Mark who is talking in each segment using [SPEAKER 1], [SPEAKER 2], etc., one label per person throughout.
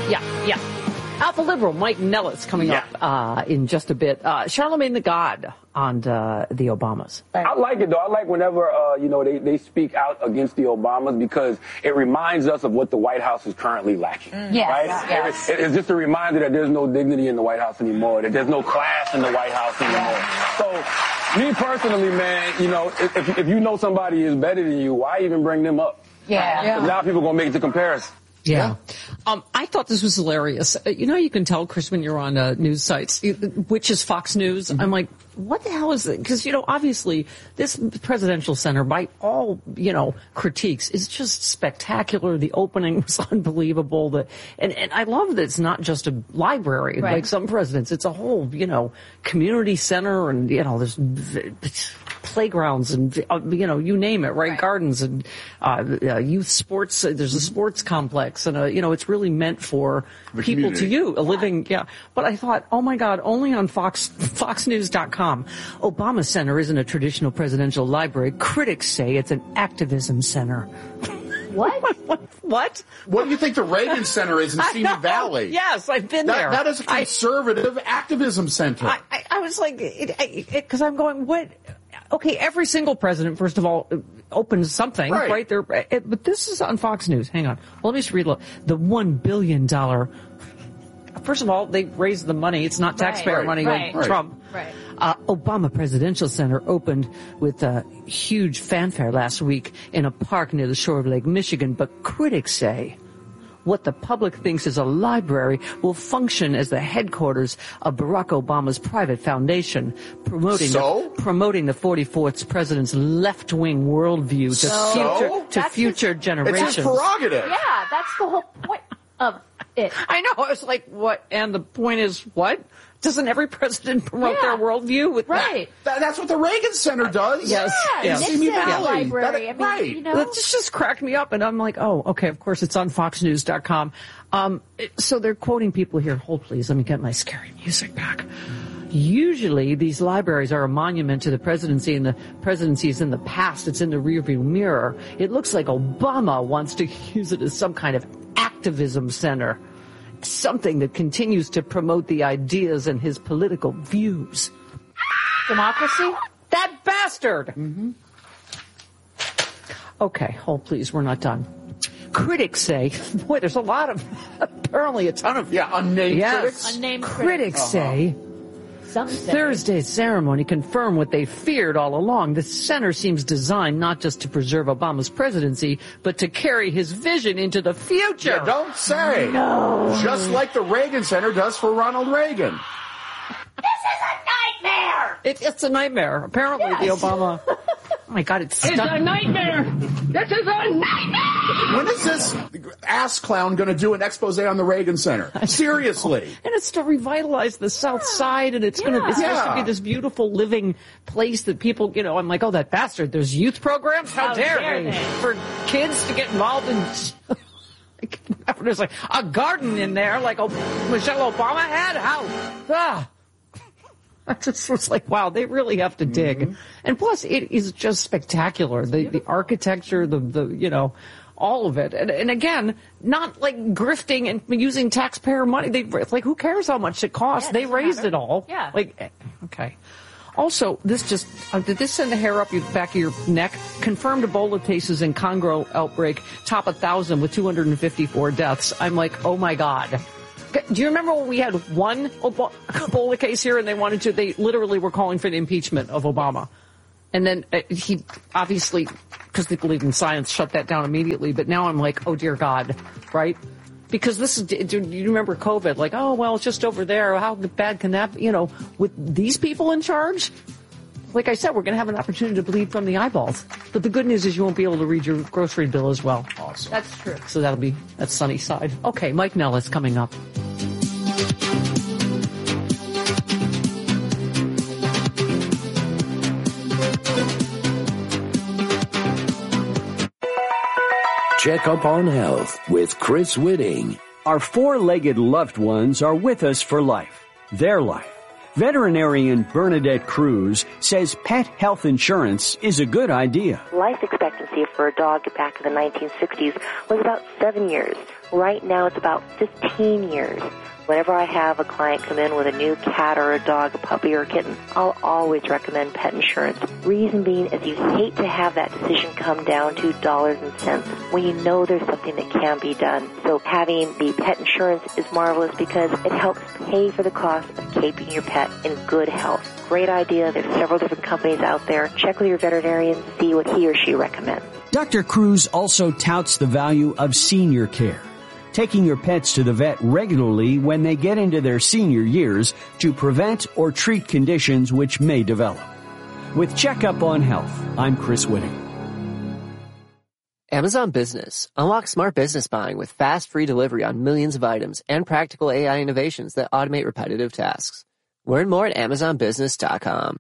[SPEAKER 1] Yeah. Alpha Liberal Mike Nellis coming up in just a bit. Charlemagne the God on the Obamas.
[SPEAKER 2] I like it, though. I like whenever, they speak out against the Obamas because it reminds us of what the White House is currently lacking.
[SPEAKER 3] Yes.
[SPEAKER 2] Right?
[SPEAKER 3] Yes.
[SPEAKER 2] It's just a reminder that there's no dignity in the White House anymore, that there's no class in the White House anymore. So, me personally, man, if you know somebody is better than you, why even bring them up?
[SPEAKER 3] Yeah.
[SPEAKER 2] Now people are going to make it to comparison.
[SPEAKER 1] Yeah. I thought this was hilarious. You can tell, Chris, when you're on news sites, which is Fox News. I'm like, what the hell is it? Because, obviously, this presidential center, by all, critiques, is just spectacular. The opening was unbelievable. And I love that it's not just a library like some presidents. It's a whole, community center and, there's playgrounds and, you name it, right? Gardens and youth sports. There's a sports complex. And, it's really meant for the people community. Living, But I thought, oh my God, only on FoxNews.com. Obama Center isn't a traditional presidential library. Critics say it's an activism center.
[SPEAKER 3] What?
[SPEAKER 1] What?
[SPEAKER 4] What do you think the Reagan Center is in Simi Valley?
[SPEAKER 1] Yes, I've been there.
[SPEAKER 4] That is a conservative activism center.
[SPEAKER 1] I was like, because I'm going, what? Okay, every single president, first of all, opens something right there. But this is on Fox News. Hang on. Well, let me just read the $1 billion. First of all, they raised the money. It's not taxpayer money like Trump.
[SPEAKER 3] Right.
[SPEAKER 1] Obama Presidential Center opened with a huge fanfare last week in a park near the shore of Lake Michigan. But critics say what the public thinks is a library will function as the headquarters of Barack Obama's private foundation, promoting the 44th president's left-wing worldview to future generations.
[SPEAKER 4] It's his prerogative.
[SPEAKER 3] Yeah, that's the whole point of it.
[SPEAKER 1] I know. I was like, what? And the point is, what? Doesn't every president promote their worldview with
[SPEAKER 3] that?
[SPEAKER 4] That's what the Reagan Center does.
[SPEAKER 1] Yes.
[SPEAKER 3] Nixon Library.
[SPEAKER 1] That just cracked me up, and I'm like, oh, okay, of course, it's on FoxNews.com. So they're quoting people here. Hold, please. Let me get my scary music back. Usually, these libraries are a monument to the presidency, and the presidencies in the past. It's in the rearview mirror. It looks like Obama wants to use it as some kind of activism center. Something that continues to promote the ideas and his political views.
[SPEAKER 3] Democracy?
[SPEAKER 1] That bastard! Mm-hmm. Okay, hold please, we're not done. Critics say, boy, there's apparently a ton of...
[SPEAKER 4] unnamed critics?
[SPEAKER 3] Unnamed
[SPEAKER 1] critics say... Thursday's ceremony confirmed what they feared all along. The center seems designed not just to preserve Obama's presidency, but to carry his vision into the future.
[SPEAKER 4] You don't say.
[SPEAKER 1] No.
[SPEAKER 4] Just like the Reagan Center does for Ronald Reagan.
[SPEAKER 3] This is a nightmare!
[SPEAKER 1] It's a nightmare. Apparently, the Obama... Oh my God, it's
[SPEAKER 3] a nightmare! This is a nightmare!
[SPEAKER 4] When is this ass clown going to do an expose on the Reagan Center? Seriously.
[SPEAKER 1] And it's to revitalize the South Side, and it's supposed to be this beautiful living place that people, I'm like, oh, that bastard. There's youth programs? How dare they? For kids to get involved in... There's like a garden in there like Michelle Obama had? I just was like, wow, they really have to dig. Mm-hmm. And plus, it is just spectacular. The architecture, the all of it. And again, not like grifting and using taxpayer money. Who cares how much it costs? They raised it all.
[SPEAKER 3] Yeah.
[SPEAKER 1] Okay. Also, this just, did this send the hair up the back of your neck? Confirmed Ebola cases in Congo outbreak top 1,000 with 254 deaths. I'm like, oh my God. Do you remember when we had one Ebola case here and they literally were calling for the impeachment of Obama? And then he obviously, because they believe in science, shut that down immediately. But now I'm like, oh dear God, right? Because do you remember COVID? Like, oh, well, it's just over there. How bad can that be? With these people in charge? Like I said, we're going to have an opportunity to bleed from the eyeballs. But the good news is you won't be able to read your grocery bill as well.
[SPEAKER 4] Awesome.
[SPEAKER 3] That's true.
[SPEAKER 1] So that's sunny side. Okay, Mike Nellis coming up.
[SPEAKER 5] Check up on health with Chris Whitting.
[SPEAKER 6] Our four-legged loved ones are with us for life. Their life. Veterinarian Bernadette Cruz says pet health insurance is a good idea.
[SPEAKER 7] Life expectancy for a dog back in the 1960s was about 7 years. Right now it's about 15 years. Whenever I have a client come in with a new cat or a dog, a puppy or a kitten, I'll always recommend pet insurance. Reason being is you hate to have that decision come down to dollars and cents when you know there's something that can be done. So having the pet insurance is marvelous because it helps pay for the cost of keeping your pet in good health. Great idea. There's several different companies out there. Check with your veterinarian, see what he or she recommends.
[SPEAKER 6] Dr. Cruz also touts the value of senior care, taking your pets to the vet regularly when they get into their senior years to prevent or treat conditions which may develop. With Checkup on Health, I'm Chris Whitting.
[SPEAKER 8] Amazon Business. Unlock smart business buying with fast, free delivery on millions of items and practical AI innovations that automate repetitive tasks. Learn more at AmazonBusiness.com.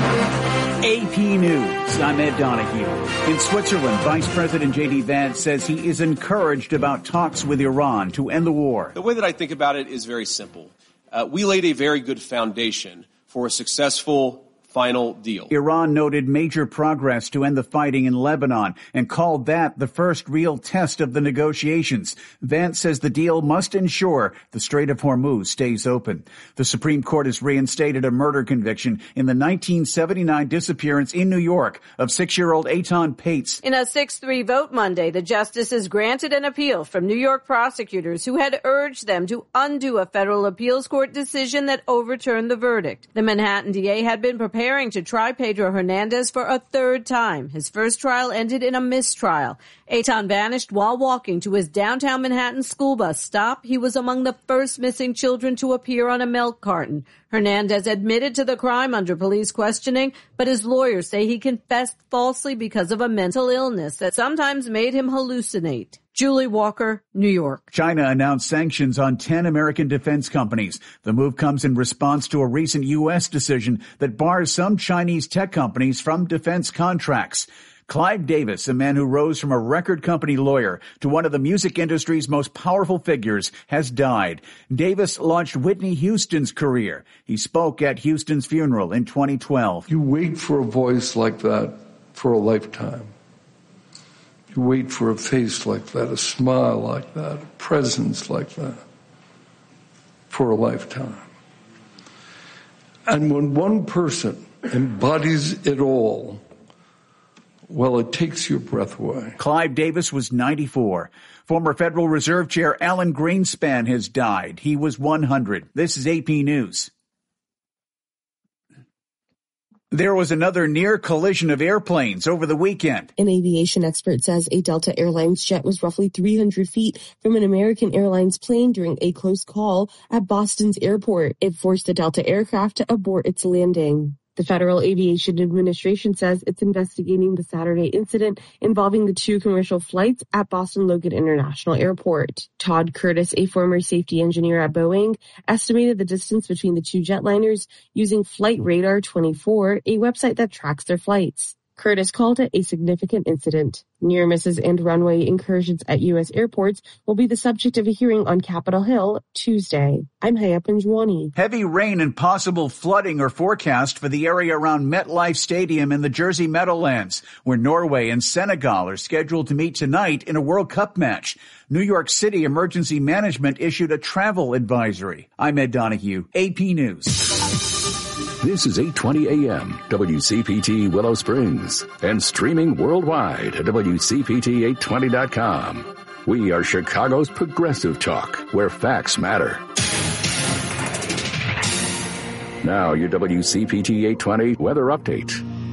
[SPEAKER 9] AP News. I'm Ed Donahue. In Switzerland, Vice President J.D. Vance says he is encouraged about talks with Iran to end the war.
[SPEAKER 10] The way that I think about it is very simple. We laid a very good foundation for a successful final deal.
[SPEAKER 9] Iran noted major progress to end the fighting in Lebanon and called that the first real test of the negotiations. Vance says the deal must ensure the Strait of Hormuz stays open. The Supreme Court has reinstated a murder conviction in the 1979 disappearance in New York of 6-year-old Eitan Pates.
[SPEAKER 11] In a 6-3 vote Monday, the justices granted an appeal from New York prosecutors who had urged them to undo a federal appeals court decision that overturned the verdict. The Manhattan DA had been preparing to try Pedro Hernandez for a third time. His first trial ended in a mistrial. Eitan vanished while walking to his downtown Manhattan school bus stop. He was among the first missing children to appear on a milk carton. Hernandez admitted to the crime under police questioning, but his lawyers say he confessed falsely because of a mental illness that sometimes made him hallucinate. Julie Walker, New York.
[SPEAKER 9] China announced sanctions on 10 American defense companies. The move comes in response to a recent U.S. decision that bars some Chinese tech companies from defense contracts. Clive Davis, a man who rose from a record company lawyer to one of the music industry's most powerful figures, has died. Davis launched Whitney Houston's career. He spoke at Houston's funeral in 2012.
[SPEAKER 12] You wait for a voice like that for a lifetime. You wait for a face like that, a smile like that, a presence like that for a lifetime. And when one person embodies it all, well, it takes your breath away.
[SPEAKER 9] Clive Davis was 94. Former Federal Reserve Chair Alan Greenspan has died. He was 100. This is AP News. There was another near collision of airplanes over the weekend.
[SPEAKER 13] An aviation expert says a Delta Airlines jet was roughly 300 feet from an American Airlines plane during a close call at Boston's airport. It forced the Delta aircraft to abort its landing. The Federal Aviation Administration says it's investigating the Saturday incident involving the 2 commercial flights at Boston Logan International Airport. Todd Curtis, a former safety engineer at Boeing, estimated the distance between the 2 jetliners using Flight Radar 24, a website that tracks their flights. Curtis called it a significant incident. Near misses and runway incursions at U.S. airports will be the subject of a hearing on Capitol Hill Tuesday. I'm Haya Panjwani.
[SPEAKER 9] Heavy rain and possible flooding are forecast for the area around MetLife Stadium in the Jersey Meadowlands, where Norway and Senegal are scheduled to meet tonight in a World Cup match. New York City Emergency Management issued a travel advisory. I'm Ed Donahue, AP News.
[SPEAKER 5] This is 820 AM, WCPT Willow Springs, and streaming worldwide at WCPT820.com. We are Chicago's progressive talk, where facts matter. Now, your WCPT 820 weather update.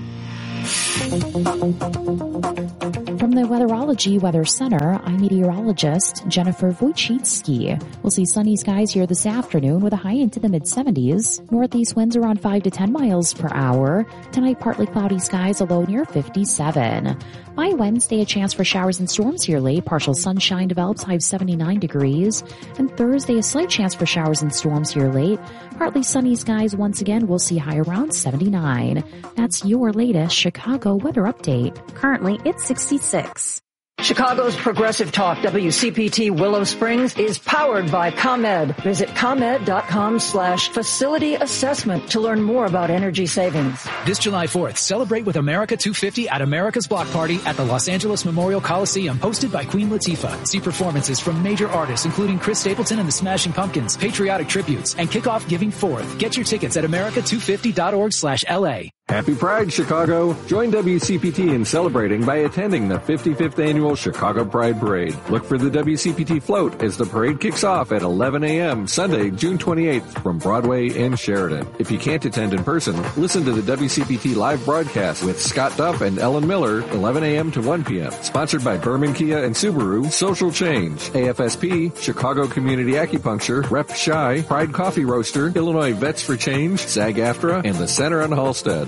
[SPEAKER 14] From the Weatherology Weather Center, I'm meteorologist Jennifer Wojcicki. We'll see sunny skies here this afternoon with a high into the mid-70s. Northeast winds around 5 to 10 miles per hour. Tonight, partly cloudy skies, a low near 57. By Wednesday, a chance for showers and storms here late. Partial sunshine develops, high of 79 degrees. And Thursday, a slight chance for showers and storms here late. Partly sunny skies once again. We'll see high around 79. That's your latest Chicago weather update.
[SPEAKER 15] Currently, it's 66. Chicago's Progressive Talk, WCPT Willow Springs, is powered by ComEd. Visit ComEd.com/facility assessment to learn more about energy savings.
[SPEAKER 16] This July 4th, celebrate with America 250 at America's Block Party at the Los Angeles Memorial Coliseum, hosted by Queen Latifah. See performances from major artists, including Chris Stapleton and the Smashing Pumpkins, patriotic tributes, and kick off Giving Forth. Get your tickets at america250.org/LA.
[SPEAKER 17] Happy Pride, Chicago! Join WCPT in celebrating by attending the 55th Annual Chicago Pride Parade. Look for the WCPT float as the parade kicks off at 11 a.m. Sunday, June 28th from Broadway and Sheridan. If you can't attend in person, listen to the WCPT live broadcast with Scott Duff and Ellen Miller, 11 a.m. to 1 p.m. Sponsored by Berman Kia and Subaru, Social Change, AFSP, Chicago Community Acupuncture, Rep Shy, Pride Coffee Roaster, Illinois Vets for Change, SAG-AFTRA, and the Center on Halstead.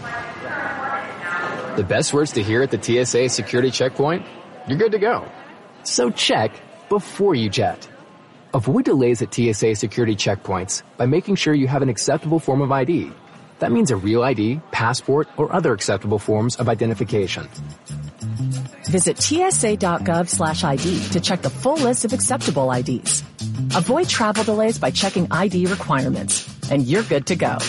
[SPEAKER 18] The best words to hear at the TSA security checkpoint? You're good to go. So check before you jet. Avoid delays at TSA security checkpoints by making sure you have an acceptable form of ID. That means a real ID, passport, or other acceptable forms of identification.
[SPEAKER 19] Visit tsa.gov/ID to check the full list of acceptable IDs. Avoid travel delays by checking ID requirements, and you're good to go.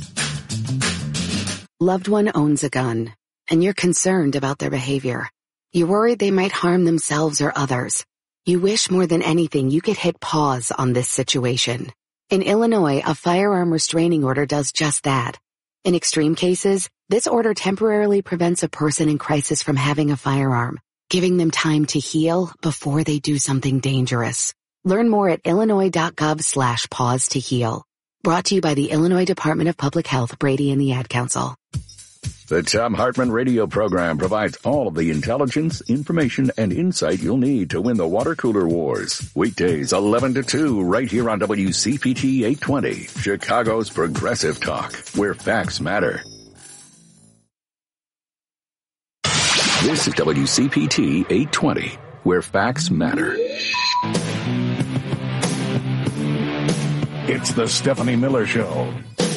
[SPEAKER 20] Loved one owns a gun, and you're concerned about their behavior. You're worried they might harm themselves or others. You wish more than anything you could hit pause on this situation. In Illinois, a firearm restraining order does just that. In extreme cases, this order temporarily prevents a person in crisis from having a firearm, giving them time to heal before they do something dangerous. Learn more at illinois.gov/pause to heal. Brought to you by the Illinois Department of Public Health, Brady and the Ad Council.
[SPEAKER 5] The Thom Hartmann radio program provides all of the intelligence, information, and insight you'll need to win the water cooler wars. Weekdays 11 to 2 right here on WCPT 820, Chicago's Progressive Talk, where facts matter. This is WCPT 820, where facts matter.
[SPEAKER 9] It's the Stephanie Miller Show.